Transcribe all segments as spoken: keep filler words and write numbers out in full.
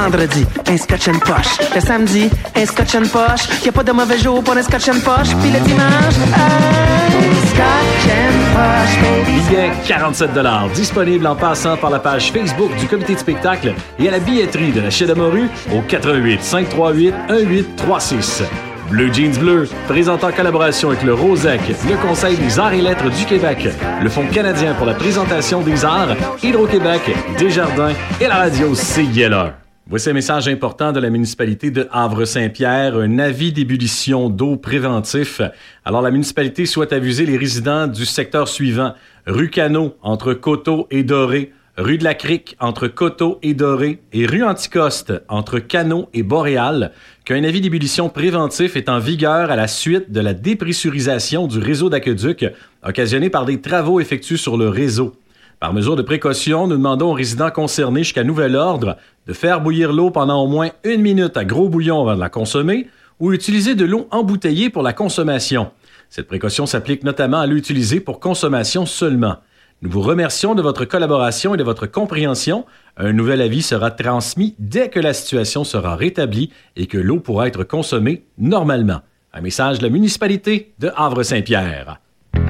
vendredi, un scotch and poche. Le samedi, un scotch and poche. Y a pas de mauvais jour pour un scotch and poche. Puis le dimanche, un scotch and poche, baby. Billet quarante-sept dollars, disponible en passant par la page Facebook du comité de spectacle et à la billetterie de la Chais de Morue au quatre un huit, cinq trois huit, un huit trois six. Bleu Jeans Bleu, présentant en collaboration avec le Rosec, le Conseil des arts et lettres du Québec, le Fonds canadien pour la présentation des arts, Hydro-Québec, Desjardins et la radio C I L A. Voici un message important de la municipalité de Havre-Saint-Pierre, un avis d'ébullition d'eau préventif. Alors, la municipalité souhaite aviser les résidents du secteur suivant. Rue Cano, entre Coteau et Doré. Rue de la Crique, entre Coteau et Doré, et rue Anticoste, entre Cano et Boréal, qu'un avis d'ébullition préventif est en vigueur à la suite de la dépressurisation du réseau d'aqueduc occasionnée par des travaux effectués sur le réseau. Par mesure de précaution, nous demandons aux résidents concernés jusqu'à nouvel ordre de faire bouillir l'eau pendant au moins une minute à gros bouillon avant de la consommer ou utiliser de l'eau embouteillée pour la consommation. Cette précaution s'applique notamment à l'eau utilisée pour consommation seulement. Nous vous remercions de votre collaboration et de votre compréhension. Un nouvel avis sera transmis dès que la situation sera rétablie et que l'eau pourra être consommée normalement. Un message de la municipalité de Havre-Saint-Pierre.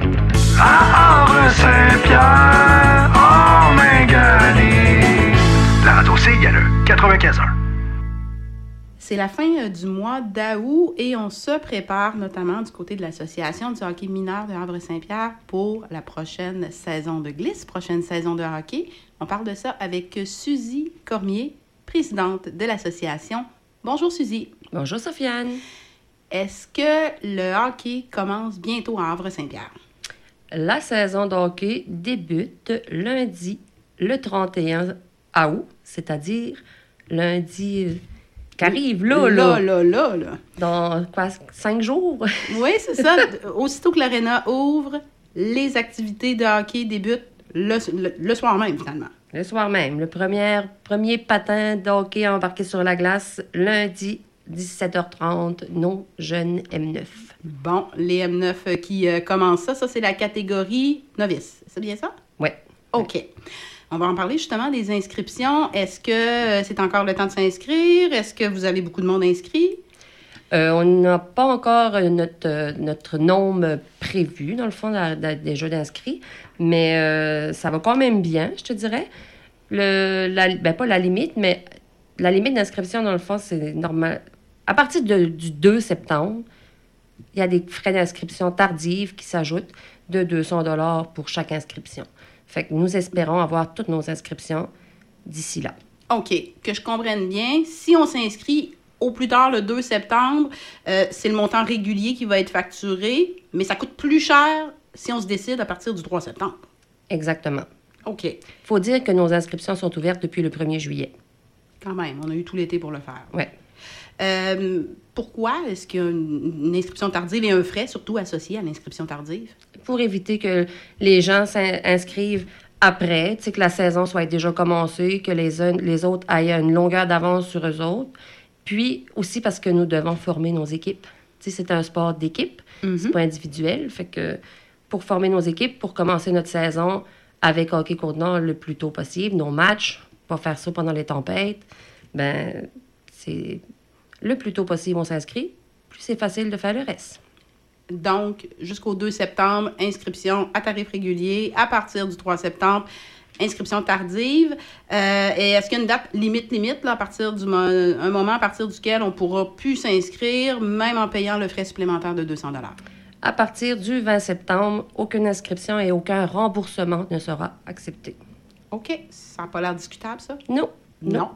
À Havre-Saint-Pierre, en Mingani. La radio C I L A quatre-vingt-quinze ans. C'est la fin euh, du mois d'août et on se prépare notamment du côté de l'Association du hockey mineur de Havre-Saint-Pierre pour la prochaine saison de glisse, prochaine saison de hockey. On parle de ça avec Suzy Cormier, présidente de l'association. Bonjour Suzy. Bonjour Sofiane. Est-ce que le hockey commence bientôt à Havre-Saint-Pierre? La saison de hockey débute lundi le trente et un août, c'est-à-dire lundi... qui arrive là, là. Là, là, là, là. Dans quoi, cinq jours? Oui, c'est ça. Aussitôt que l'aréna ouvre, les activités de hockey débutent le, le, le soir même, finalement. Le soir même. Le premier, premier patin de hockey embarqué sur la glace, lundi, dix-sept heures trente, nos jeunes M neuf. Bon, les M neuf qui euh, commencent ça, ça, c'est la catégorie novice. C'est bien ça? Oui. OK. On va en parler justement des inscriptions. Est-ce que c'est encore le temps de s'inscrire? Est-ce que vous avez beaucoup de monde inscrit? Euh, on n'a pas encore notre, notre nombre prévu, dans le fond, la, la, des jeux d'inscrits, mais euh, ça va quand même bien, je te dirais. Le, la, ben, pas la limite, mais la limite d'inscription, dans le fond, c'est normal. À partir de, du deux septembre, il y a des frais d'inscription tardives qui s'ajoutent de deux cents dollars pour chaque inscription. Fait que nous espérons avoir toutes nos inscriptions d'ici là. OK. Que je comprenne bien, si on s'inscrit au plus tard le deux septembre, euh, c'est le montant régulier qui va être facturé, mais ça coûte plus cher si on se décide à partir du trois septembre. Exactement. OK. Il faut dire que nos inscriptions sont ouvertes depuis le premier juillet. Quand même, on a eu tout l'été pour le faire. Oui. Euh, pourquoi est-ce qu'il y a une, une inscription tardive et un frais surtout associé à l'inscription tardive? Pour éviter que les gens s'inscrivent après, tu sais, que la saison soit déjà commencée, que les, uns, les autres aient une longueur d'avance sur eux autres. Puis aussi parce que nous devons former nos équipes. Tu sais, c'est un sport d'équipe, mm-hmm. C'est pas individuel. Fait que pour former nos équipes, pour commencer notre saison avec Hockey Côte-Nord le plus tôt possible, nos matchs, pas faire ça pendant les tempêtes, ben c'est... Le plus tôt possible, on s'inscrit, plus c'est facile de faire le reste. Donc, jusqu'au deux septembre, inscription à tarif régulier. À partir du trois septembre, inscription tardive. Euh, et est-ce qu'il y a une date limite, limite, là, à partir du mo- un moment à partir duquel on pourra plus s'inscrire, même en payant le frais supplémentaire de deux cents dollars? À partir du vingt septembre, aucune inscription et aucun remboursement ne sera accepté. OK. Ça n'a pas l'air discutable, ça? Non. Non. Non.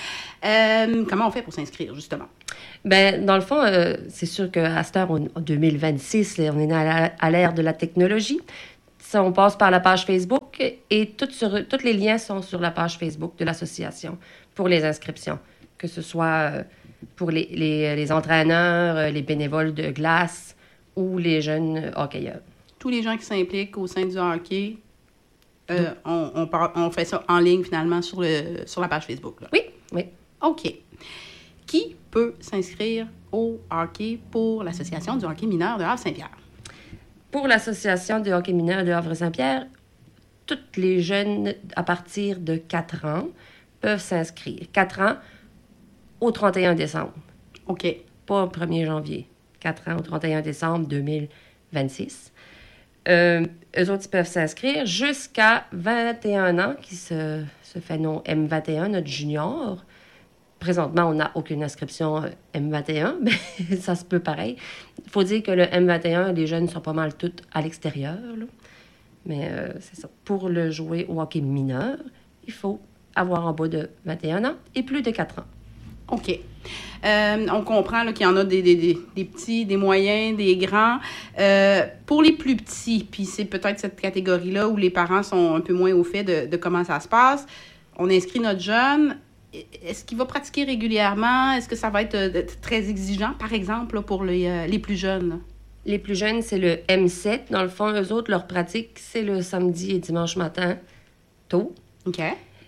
Euh, comment on fait pour s'inscrire, justement? Bien, dans le fond, euh, c'est sûr qu'à cette heure, en deux mille vingt-six, on est à l'ère de la technologie. Ça, on passe par la page Facebook et tout sur, tous les liens sont sur la page Facebook de l'association pour les inscriptions, que ce soit euh, pour les, les, les entraîneurs, les bénévoles de glace ou les jeunes hockeyeurs. Tous les gens qui s'impliquent au sein du hockey, euh, on, on, part, on fait ça en ligne, finalement, sur, le, sur la page Facebook. Là. Oui, oui. OK. Qui peut s'inscrire au hockey pour l'Association du hockey mineur de Havre-Saint-Pierre? Pour l'Association du hockey mineur de Havre-Saint-Pierre, tous les jeunes à partir de quatre ans peuvent s'inscrire. quatre ans au trente et un décembre. OK. Pas au premier janvier. quatre ans au trente et un décembre deux mille vingt-six. Euh, eux autres, ils peuvent s'inscrire jusqu'à vingt et un ans, qui se, se fait nom M vingt et un, notre junior. Présentement, on n'a aucune inscription M vingt et un, mais ça se peut pareil. Il faut dire que le M vingt et un, les jeunes sont pas mal tous à l'extérieur. Là. Mais euh, c'est ça. Pour le jouer au hockey mineur, il faut avoir en bas de vingt et un ans et plus de quatre ans. OK. Euh, on comprend là, qu'il y en a des, des, des, des petits, des moyens, des grands. Euh, pour les plus petits, puis c'est peut-être cette catégorie-là où les parents sont un peu moins au fait de, de comment ça se passe, on inscrit notre jeune. Est-ce qu'il va pratiquer régulièrement? Est-ce que ça va être euh, très exigeant, par exemple, là, pour les, euh, les plus jeunes? Là? Les plus jeunes, c'est le M sept. Dans le fond, eux autres, leur pratique, c'est le samedi et dimanche matin, tôt. OK.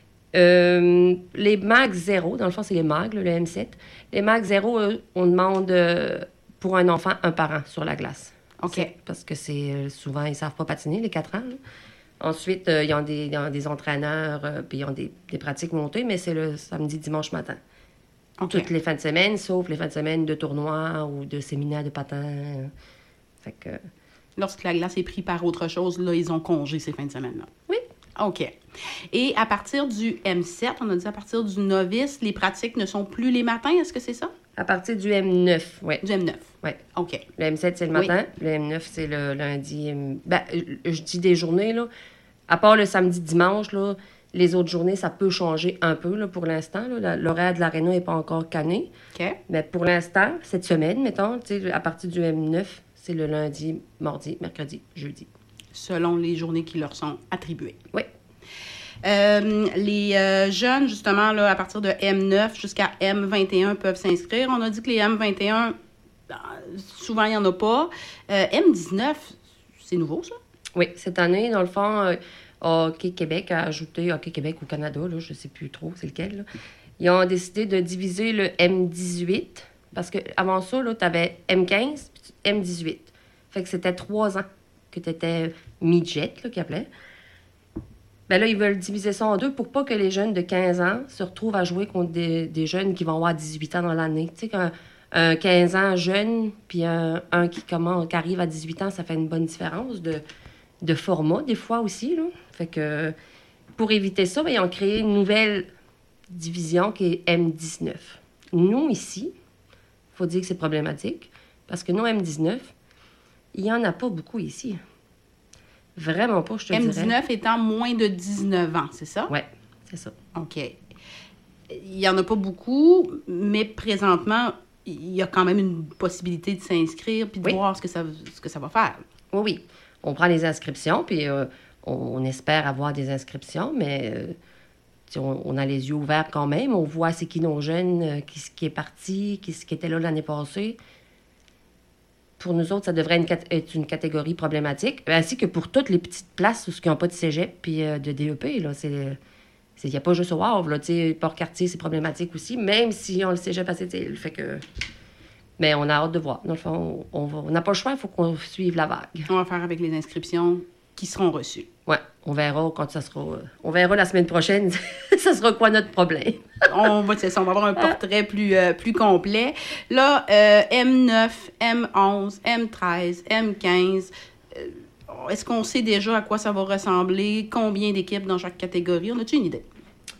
Euh, les mags zéro, dans le fond, c'est les mags, là, le M sept. Les mags zéro, eux, on demande euh, pour un enfant un parent sur la glace. OK. C'est parce que c'est euh, souvent, ils ne savent pas patiner, les quatre ans. Là. Ensuite, euh, ils, ont des, ils ont des entraîneurs, euh, puis ils ont des, des pratiques montées, mais c'est le samedi, dimanche matin. OK. Toutes les fins de semaine, sauf les fins de semaine de tournois ou de séminaires de patins. Fait que... Lorsque la glace est prise par autre chose, là, ils ont congé ces fins de semaine-là. Oui. OK. Et à partir du M sept, on a dit à partir du novice, les pratiques ne sont plus les matins, est-ce que c'est ça? À partir du M neuf, oui. Du M neuf. Oui. OK. Le M sept, c'est le matin. Oui. Le M neuf, c'est le lundi. Ben, je dis des journées, là. À part le samedi, dimanche, là, les autres journées, ça peut changer un peu, là, pour l'instant. Là. L'horaire de l'aréna n'est pas encore canné. OK. Mais pour l'instant, cette semaine, mettons, à partir du M neuf, c'est le lundi, mardi, mercredi, jeudi. Selon les journées qui leur sont attribuées. Oui. Euh, les euh, jeunes, justement, là, à partir de M neuf jusqu'à M vingt et un peuvent s'inscrire. On a dit que les M vingt et un, souvent, il n'y en a pas. Euh, M dix-neuf, c'est nouveau, ça? Oui, cette année, dans le fond, euh, Hockey Québec a ajouté, Hockey Québec au Canada, là, je ne sais plus trop c'est lequel, là. Ils ont décidé de diviser le M dix-huit, parce qu'avant ça, tu avais M quinze puis M dix-huit. Fait que c'était trois ans que tu étais midget, là, qu'ils appelaient. Ben là, ils veulent diviser ça en deux pour pas que les jeunes de quinze ans se retrouvent à jouer contre des, des jeunes qui vont avoir dix-huit ans dans l'année. Tu sais, qu'un un quinze ans jeune, puis un, un qui, comment, qui arrive à dix-huit ans, ça fait une bonne différence de, de format, des fois aussi, là. Fait que pour éviter ça, ben, ils ont créé une nouvelle division qui est M dix-neuf. Nous, ici, il faut dire que c'est problématique, parce que nous, M dix-neuf, il n'y en a pas beaucoup ici. Vraiment pas, je te M dirais. M dix-neuf étant moins de dix-neuf ans, c'est ça? Oui, c'est ça. OK. Il n'y en a pas beaucoup, mais présentement, il y a quand même une possibilité de s'inscrire puis de oui. voir ce que, ça, ce que ça va faire. Oui, oui. On prend les inscriptions, puis euh, on, on espère avoir des inscriptions, mais euh, on, on a les yeux ouverts quand même. On voit c'est qui nos jeunes, euh, qui, qui est parti, qui, qui était là l'année passée. Pour nous autres, ça devrait une, être une catégorie problématique, ainsi que pour toutes les petites places où ils n'ont pas de cégep puis euh, de D E P. Il n'y a pas juste au Havre. Port-Cartier, c'est problématique aussi, même si on le cégep à Sept-Îles. Fait que... Mais on a hâte de voir. Dans le fond, on n'a pas le choix, il faut qu'on suive la vague. On va faire avec les inscriptions qui seront reçues. Oui, on verra quand ça sera... On verra la semaine prochaine, ça sera quoi notre problème. on, va, ça, on va avoir un portrait plus, euh, plus complet. Là, euh, M neuf, M onze, M treize, M quinze... Euh, est-ce qu'on sait déjà à quoi ça va ressembler? Combien d'équipes dans chaque catégorie? On a-tu une idée?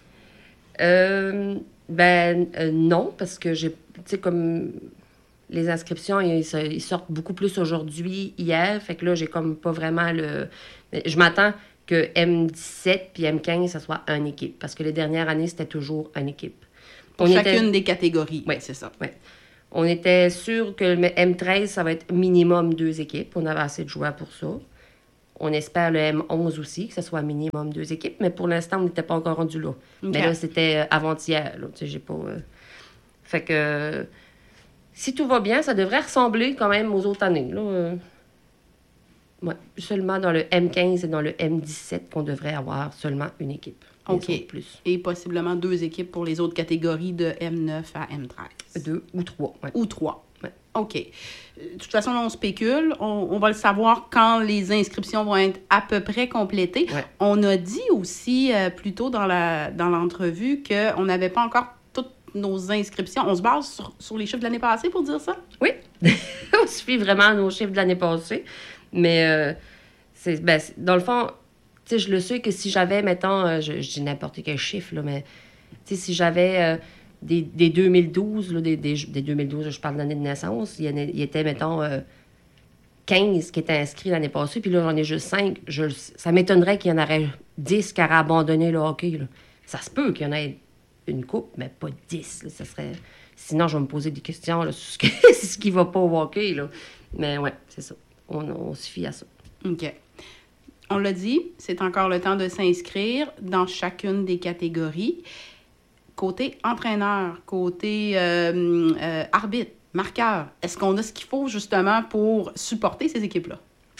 Euh, ben, euh, non, parce que j'ai... Tu sais, comme... Les inscriptions, ils, ils sortent beaucoup plus aujourd'hui, hier. Fait que là, j'ai comme pas vraiment le... Je m'attends que M dix-sept puis M quinze, ça soit une équipe. Parce que les dernières années, c'était toujours une équipe. Pour On chacune était... des catégories. Oui, c'est ça. Oui. On était sûr que le M treize, ça va être minimum deux équipes. On avait assez de joueurs pour ça. On espère le M onze aussi, que ce soit minimum deux équipes. Mais pour l'instant, on n'était pas encore rendu là. Okay. Mais là, c'était avant-hier. Là. Tu sais, j'ai pas... Euh... Fait que... Si tout va bien, ça devrait ressembler quand même aux autres années. Là. Euh... Ouais. Seulement dans le M quinze et dans le M dix-sept qu'on devrait avoir seulement une équipe. OK. Plus. Et possiblement deux équipes pour les autres catégories de M neuf à M treize. Deux ou trois. Ouais. Ou trois. Ouais. OK. De toute façon, là, on spécule. On, on va le savoir quand les inscriptions vont être à peu près complétées. Ouais. On a dit aussi, euh, plus tôt dans, la, dans l'entrevue, qu'on n'avait pas encore nos inscriptions, on se base sur, sur les chiffres de l'année passée pour dire ça? Oui. On suit vraiment nos chiffres de l'année passée. Mais, euh, c'est, ben, c'est- dans le fond, tu sais, je le sais que si j'avais, mettons, euh, je, je dis n'importe quel chiffre, là, mais tu sais, si j'avais euh, des, des deux mille douze, là, des, des, des deux mille douze, je parle de l'année de naissance, il y, en a- il y était, mettons, euh, quinze qui étaient inscrits l'année passée, puis là, j'en ai juste cinq. Je, ça m'étonnerait qu'il y en aurait dix qui auraient abandonné le hockey. Là. Ça se peut qu'il y en ait une coupe, mais pas dix. Là, ça serait... Sinon, je vais me poser des questions là, sur ce, que, ce qui va pas au hockey. Là. Mais ouais, c'est ça. On, on se fie à ça. OK. On l'a dit, c'est encore le temps de s'inscrire dans chacune des catégories. Côté entraîneur, côté euh, euh, arbitre, marqueur, est-ce qu'on a ce qu'il faut justement pour supporter ces équipes-là?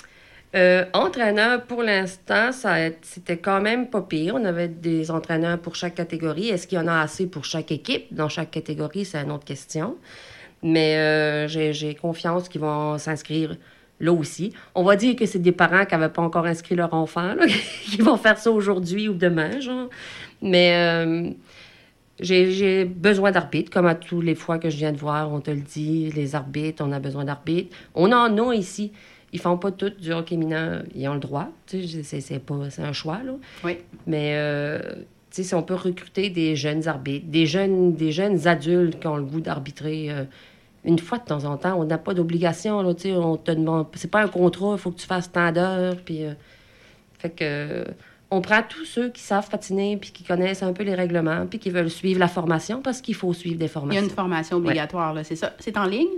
Euh, entraîneur, pour l'instant, ça a- c'était quand même pas pire. On avait des entraîneurs pour chaque catégorie. Est-ce qu'il y en a assez pour chaque équipe? Dans chaque catégorie, c'est une autre question. Mais euh, j'ai, j'ai confiance qu'ils vont s'inscrire là aussi. On va dire que c'est des parents qui n'avaient pas encore inscrit leur enfant, là, qui vont faire ça aujourd'hui ou demain, genre. Mais euh, j'ai, j'ai besoin d'arbitres, comme à toutes les fois que je viens de voir, on te le dit, les arbitres, on a besoin d'arbitres. On en a ici. Ils font pas tout du hockey mineur. Ils ont le droit. Tu sais, c'est, c'est, pas, c'est un choix, là. Oui. Mais, euh, tu sais, si on peut recruter des jeunes arbitres, des jeunes, des jeunes adultes qui ont le goût d'arbitrer euh, une fois de temps en temps, on n'a pas d'obligation, là, tu sais, on te demande... C'est pas un contrat, il faut que tu fasses tant d'heures, puis... euh, fait que... euh, on prend tous ceux qui savent patiner, puis qui connaissent un peu les règlements, puis qui veulent suivre la formation, parce qu'il faut suivre des Il y a formations. une formation obligatoire, là, c'est ça. C'est en ligne?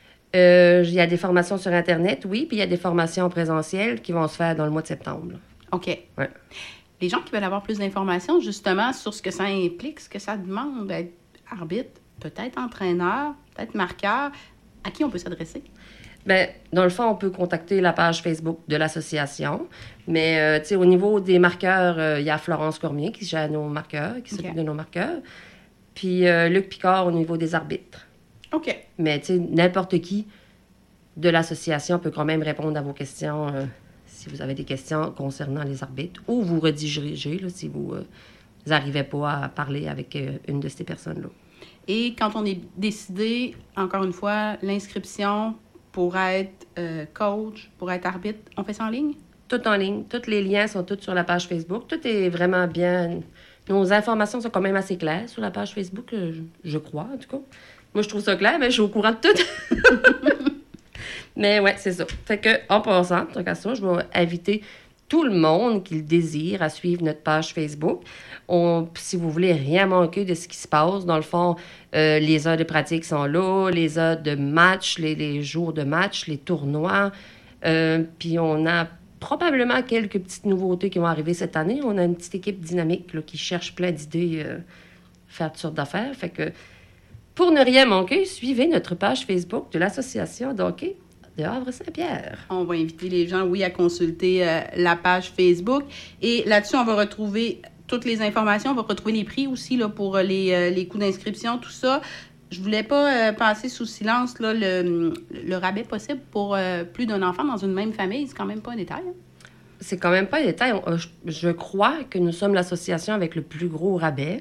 Euh, Il y a des formations sur Internet, oui, puis il y a des formations présentielles qui vont se faire dans le mois de septembre, là. OK. Ouais. Les gens qui veulent avoir plus d'informations, justement, sur ce que ça implique, ce que ça demande d'être arbitre, peut-être entraîneur, peut-être marqueur, à qui on peut s'adresser? Bien, dans le fond, on peut contacter la page Facebook de l'association. Mais, euh, tu sais, au niveau des marqueurs, euh, il y a Florence Cormier qui gère nos marqueurs, qui s'occupe OK. de nos marqueurs. Puis euh, Luc Picard au niveau des arbitres. OK. Mais, tu sais, n'importe qui de l'association peut quand même répondre à vos questions euh, si vous avez des questions concernant les arbitres ou vous redirigez là, si vous n'arrivez pas à parler avec euh, une de ces personnes-là. Et quand on est décidé, encore une fois, l'inscription pour être euh, coach, pour être arbitre, on fait ça en ligne? Tout en ligne. Tous les liens sont tous sur la page Facebook. Tout est vraiment bien... Nos informations sont quand même assez claires sur la page Facebook, euh, je, je crois, en tout cas. Moi, je trouve ça clair, mais je suis au courant de tout. Mais ouais, c'est ça. Fait que, en passant, tant qu'à ça, je vais inviter tout le monde qui le désire à suivre notre page Facebook. On, si vous voulez rien manquer de ce qui se passe, dans le fond, euh, les heures de pratique sont là, les heures de match, les, les jours de match, les tournois. Euh, puis on a probablement quelques petites nouveautés qui vont arriver cette année. On a une petite équipe dynamique là, qui cherche plein d'idées, euh, faire toutes sortes d'affaires. Fait que, pour ne rien manquer, suivez notre page Facebook de l'Association de hockey de Havre-Saint-Pierre. On va inviter les gens, oui, à consulter euh, la page Facebook. Et là-dessus, on va retrouver toutes les informations. On va retrouver les prix aussi là, pour les, euh, les coûts d'inscription, tout ça. Je voulais pas euh, passer sous silence là, le, le rabais possible pour euh, plus d'un enfant dans une même famille. C'est quand même pas un détail. Hein? C'est quand même pas un détail. On- je, je crois que nous sommes l'association avec le plus gros rabais.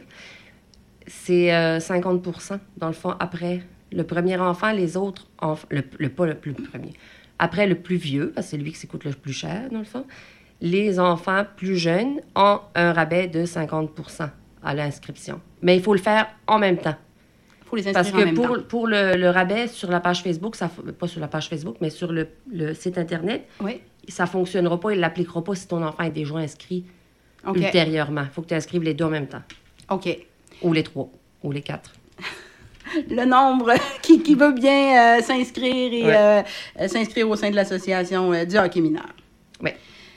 C'est euh, cinquante pour cent, dans le fond, après le premier enfant, les autres enfants, le, le, pas le plus premier. Après le plus vieux, parce que c'est lui qui coûte le plus cher, dans le fond, les enfants plus jeunes ont un rabais de cinquante pour cent à l'inscription. Mais il faut le faire en même temps. Il faut les inscrire Parce en que même pour, temps. pour le, le rabais sur la page Facebook, ça, pas sur la page Facebook, mais sur le, le site Internet, Oui. ça ne fonctionnera pas, il ne l'appliquera pas si ton enfant est déjà inscrit OK. ultérieurement. Il faut que tu inscrives les deux en même temps. OK. Ou les trois, ou les quatre. Le nombre qui, qui veut bien euh, s'inscrire et Ouais. euh, euh, s'inscrire au sein de l'association euh, du hockey mineur. Oui.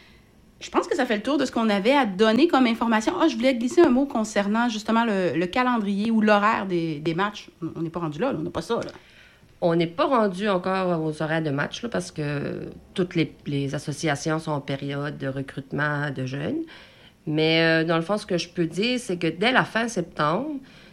Je pense que ça fait le tour de ce qu'on avait à donner comme information. Ah, je voulais glisser un mot concernant justement le, le calendrier ou l'horaire des, des matchs. On n'est pas rendu là, là, on n'a pas ça. Là. On n'est pas rendu encore aux horaires de match là, parce que toutes les, les associations sont en période de recrutement de jeunes. Mais euh, dans le fond, ce que je peux dire, c'est que dès la fin septembre,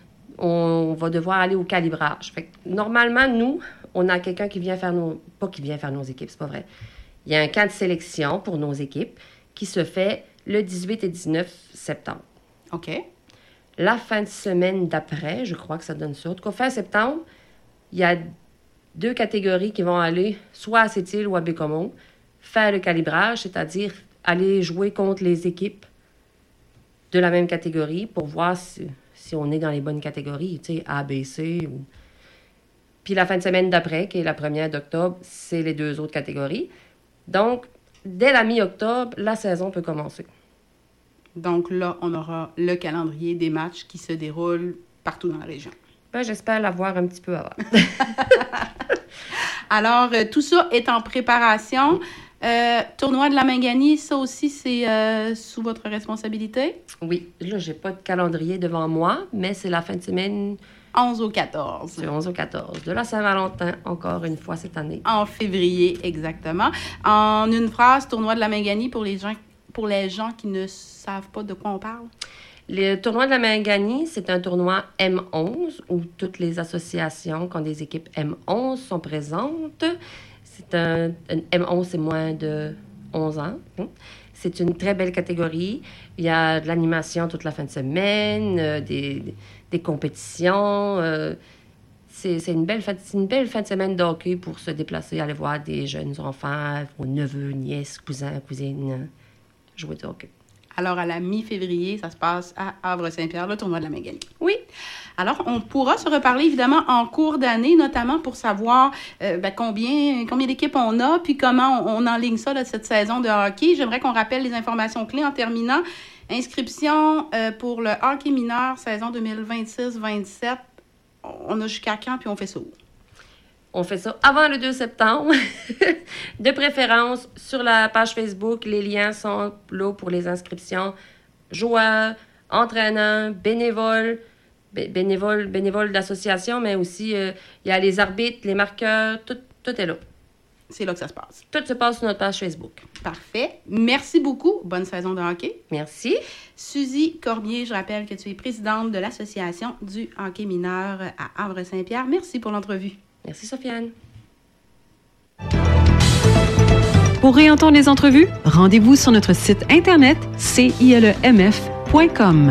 on va devoir aller au calibrage. Fait que, normalement, nous, on a quelqu'un qui vient faire nos... Pas qui vient faire nos équipes, c'est pas vrai. Il y a un camp de sélection pour nos équipes qui se fait le dix-huit et dix-neuf septembre. OK. La fin de semaine d'après, je crois que ça donne ça. En tout cas, fin septembre, il y a deux catégories qui vont aller soit à Sept-Îles ou à Bécomo, faire le calibrage, c'est-à-dire aller jouer contre les équipes de la même catégorie pour voir si, si on est dans les bonnes catégories, tu sais, A, B, C. Ou... Puis la fin de semaine d'après, qui est la première d'octobre, c'est les deux autres catégories. Donc, dès la mi-octobre, la saison peut commencer. Donc là, on aura le calendrier des matchs qui se déroulent partout dans la région. Ben, j'espère l'avoir un petit peu avant. Alors, euh, tout ça est en préparation. Euh, tournoi de la Mingani, ça aussi, c'est euh, sous votre responsabilité? Oui, là, j'ai pas de calendrier devant moi, mais c'est la fin de semaine... onze au quatorze. Du onze au quatorze. De la Saint-Valentin, encore une fois cette année. En février, exactement. En une phrase, tournoi de la Mingani pour les gens, pour les gens qui ne savent pas de quoi on parle. Le tournoi de la Mingani, c'est un tournoi M onze où toutes les associations, quand des équipes M onze sont présentes, c'est un, un M onze, c'est moins de onze ans. C'est une très belle catégorie. Il y a de l'animation toute la fin de semaine, euh, des, des compétitions. Euh, c'est, c'est, une belle fin, c'est une belle fin de semaine de hockey pour se déplacer, aller voir des jeunes enfants, vos neveux, nièces, cousins, cousines, jouer du hockey. Alors, à la mi-février, ça se passe à Havre-Saint-Pierre, le tournoi de la Mingani. Oui. Alors, on pourra se reparler, évidemment, en cours d'année, notamment pour savoir euh, ben, combien, combien d'équipes on a, puis comment on, on enligne ça, là, cette saison de hockey. J'aimerais qu'on rappelle les informations clés en terminant. Inscription euh, pour le hockey mineur, saison deux mille vingt-six vingt-sept. On a jusqu'à quand, puis on fait ça où? On fait ça avant le deux septembre, de préférence sur la page Facebook. Les liens sont là pour les inscriptions. Joueurs, entraîneurs, bénévoles, bé- bénévoles, bénévoles d'association, mais aussi il euh, y a les arbitres, les marqueurs, tout, tout est là. C'est là que ça se passe. Tout se passe sur notre page Facebook. Parfait. Merci beaucoup. Bonne saison de hockey. Merci. Suzy Cormier, je rappelle que tu es présidente de l'Association du hockey mineur à Havre-Saint-Pierre. Merci pour l'entrevue. Merci, Sofiane. Pour réentendre les entrevues, rendez-vous sur notre site internet c i l e m f point com.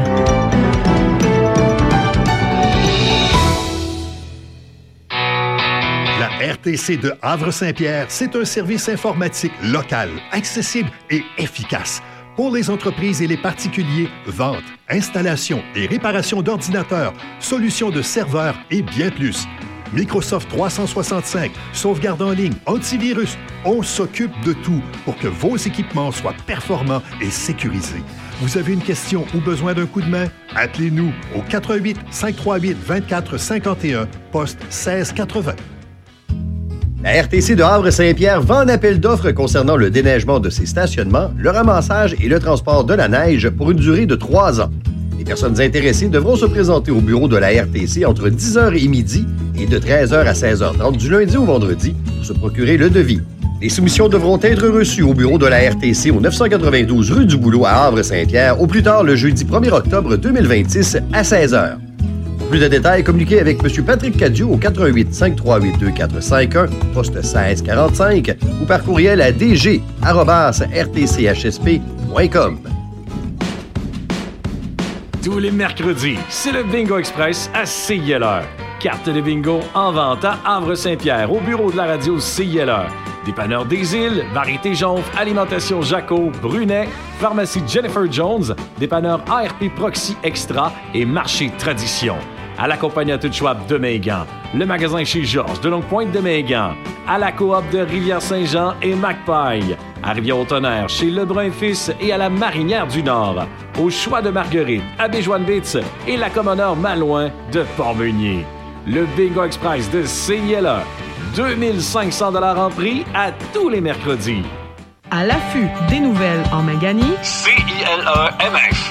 La R T C de Havre-Saint-Pierre, c'est un service informatique local, accessible et efficace. Pour les entreprises et les particuliers, vente, installation et réparation d'ordinateurs, solutions de serveurs et bien plus. Microsoft trois cent soixante-cinq, sauvegarde en ligne, antivirus, on s'occupe de tout pour que vos équipements soient performants et sécurisés. Vous avez une question ou besoin d'un coup de main? Appelez-nous au quatre un huit, cinq trois huit, vingt-quatre cinquante et un, poste seize quatre-vingts. La R T C de Havre-Saint-Pierre vend un appel d'offres concernant le déneigement de ses stationnements, le ramassage et le transport de la neige pour une durée de trois ans. Les personnes intéressées devront se présenter au bureau de la R T C entre dix heures et midi et de treize heures à seize heures trente du lundi au vendredi pour se procurer le devis. Les soumissions devront être reçues au bureau de la R T C au neuf cent quatre-vingt-douze rue du Boulot à Havre-Saint-Pierre au plus tard le jeudi premier octobre deux mille vingt-six à seize heures. Pour plus de détails, communiquez avec M. Patrick Cadieux au quatre un huit, cinq trois huit, deux quatre cinq un, poste seize quarante-cinq ou par courriel à d g arobase r t c h s p point com. Tous les mercredis, c'est le Bingo Express à C I L R. Carte de bingo en vente à Havre-Saint-Pierre, au bureau de la radio C I L R. Dépanneur des Îles, Variété Jonf, Alimentation Jaco, Brunet, Pharmacie Jennifer Jones, Dépanneur A R P Proxy Extra et Marché Tradition. À la compagnie à tout Schwab de Mingan, le magasin chez Georges de Longue-Pointe de Mingan, à la coop de Rivière-Saint-Jean et Macpaille, à Rivière-au-Tonnerre chez Lebrun Fils et à la Marinière du Nord, au Choix de Marguerite, à Béjoine-Bitz et la Commoneur Malouin de Port-Meunier. Le Bingo Express de C I L E, deux mille cinq cents dollars en prix à tous les mercredis. À l'affût des nouvelles en Mingani, C I L E M F.